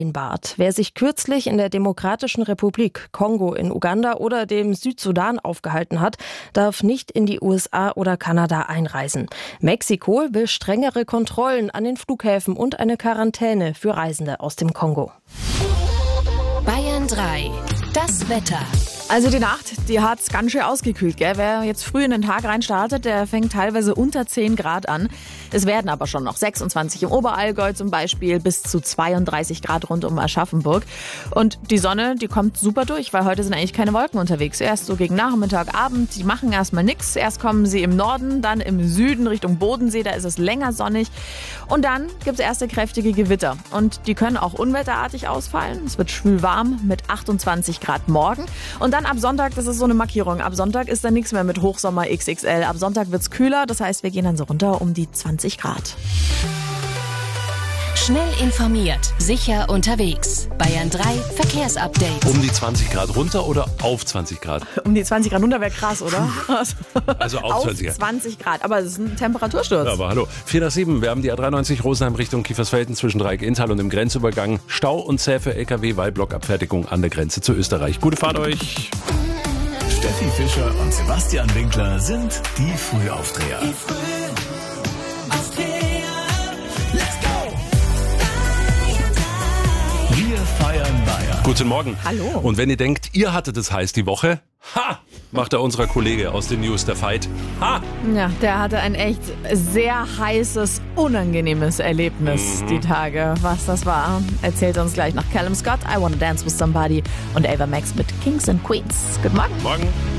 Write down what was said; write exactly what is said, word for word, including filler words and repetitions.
Bart. Wer sich kürzlich in der Demokratischen Republik Kongo, in Uganda oder dem Südsudan aufgehalten hat, darf nicht in die U S A oder Kanada einreisen. Mexiko will strengere Kontrollen an den Flughäfen und eine Quarantäne für Reisende aus dem Kongo. Bayern drei. Das Wetter. Also die Nacht, die hat's ganz schön ausgekühlt, gell? Wer jetzt früh in den Tag rein startet, der fängt teilweise unter zehn Grad an. Es werden aber schon noch sechsundzwanzig im Oberallgäu zum Beispiel, bis zu zweiunddreißig Grad rund um Aschaffenburg. Und die Sonne, die kommt super durch, weil heute sind eigentlich keine Wolken unterwegs. Erst so gegen Nachmittag, Abend, die machen erstmal nix. Erst kommen sie im Norden, dann im Süden Richtung Bodensee, da ist es länger sonnig. Und dann gibt's erste kräftige Gewitter. Und die können auch unwetterartig ausfallen. Es wird schwül warm mit achtundzwanzig Grad morgen. Und dann ab Sonntag, das ist so eine Markierung, ab Sonntag ist dann nichts mehr mit Hochsommer X X L. Ab Sonntag wird's kühler, das heißt, wir gehen dann so runter um die zwanzig Grad. Schnell informiert, sicher unterwegs. Bayern drei Verkehrsupdate. Um die zwanzig Grad runter oder auf zwanzig Grad? Um die zwanzig Grad runter wäre krass, oder? Also auf, auf zwanzig Grad. zwanzig Grad, aber es ist ein Temperatursturz. Ja, aber hallo. vier nach sieben, wir haben die A dreiundneunzig Rosenheim Richtung Kiefersfelden zwischen Dreieck-Inntal und dem Grenzübergang. Stau und zäh für L K W, weil Blockabfertigung an der Grenze zu Österreich. Gute Fahrt euch. Steffi Fischer und Sebastian Winkler sind die Frühaufdreher. Die Frühaufdreher. Let's go! Wir feiern Bayern. Guten Morgen. Hallo. Und wenn ihr denkt, ihr hattet es heiß die Woche, ha, macht er unserer Kollege aus den News der Fight. Ha! Ja, der hatte ein echt sehr heißes, unangenehmes Erlebnis Mhm. die Tage. Was das war, erzählt uns gleich noch Callum Scott, I Wanna Dance With Somebody und Ava Max mit Kings and Queens. Guten Morgen. Morgen.